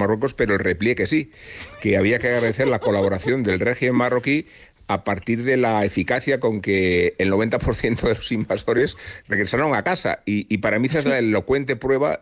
Marruecos, pero el repliegue sí, que había que agradecer la colaboración del régimen marroquí a partir de la eficacia con que el 90% de los invasores regresaron a casa. Y para mí esa es la elocuente prueba